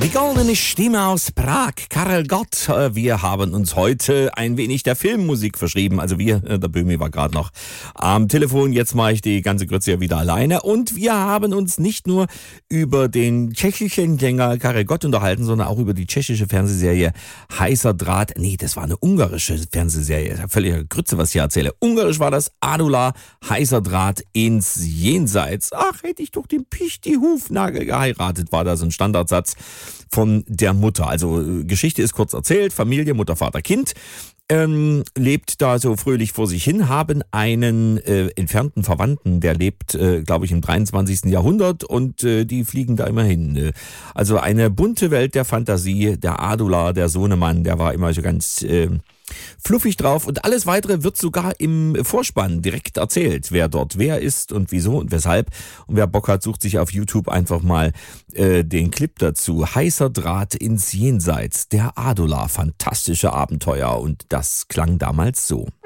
Die goldene Stimme aus Prag, Karel Gott. Wir haben uns heute ein wenig der Filmmusik verschrieben. Also der Böhmi war gerade noch am Telefon. Jetzt mache ich die ganze Grütze ja wieder alleine. Und wir haben uns nicht nur über den tschechischen Sänger Karel Gott unterhalten, sondern auch über die tschechische Fernsehserie Heißer Draht. Nee, das war eine ungarische Fernsehserie. Völliger Grütze, was ich hier erzähle. Ungarisch war das Adula, Heißer Draht ins Jenseits. Ach, hätte ich doch den Pichti Hufnagel geheiratet, war da so ein Standardsatz von der Mutter. Also Geschichte ist kurz erzählt, Familie, Mutter, Vater, Kind, lebt da so fröhlich vor sich hin, haben einen entfernten Verwandten, der lebt, glaube ich, im 23. Jahrhundert und die fliegen da immer hin. Also eine bunte Welt der Fantasie, der Adula, der Sohnemann, der war immer so ganz fluffig drauf und alles weitere wird sogar im Vorspann direkt erzählt, wer dort wer ist und wieso und weshalb. Und wer Bock hat, sucht sich auf YouTube einfach mal den Clip dazu. Heißer Draht ins Jenseits, der Adula, fantastische Abenteuer und das klang damals so.